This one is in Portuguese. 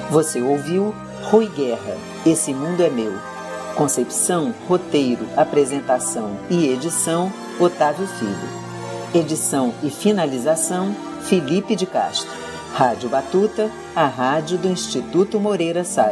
Você ouviu Rui Guerra, Esse Mundo é Meu. Concepção, roteiro, apresentação e edição, Otávio Filho. Edição e finalização, Felipe de Castro. Rádio Batuta, a rádio do Instituto Moreira Salles.